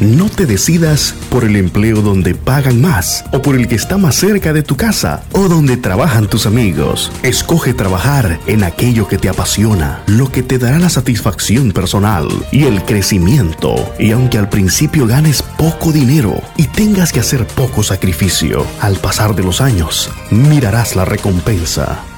No te decidas por el empleo donde pagan más o por el que está más cerca de tu casa o donde trabajan tus amigos. Escoge trabajar en aquello que te apasiona, lo que te dará la satisfacción personal y el crecimiento. Y aunque al principio ganes poco dinero y tengas que hacer poco sacrificio, al pasar de los años, mirarás la recompensa.